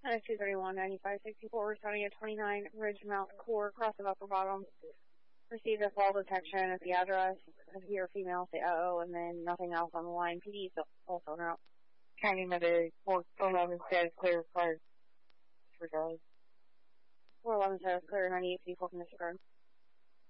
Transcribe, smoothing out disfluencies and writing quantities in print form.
231 9564, responding at 29 Ridgemount Court, cross of Upper Bottom. Received a fall detection at the address of he or female, say uh-oh, and then nothing else on the line. PD is also out. County Medic 411 says clear for disregard. 411 says clear 9854 from disregard.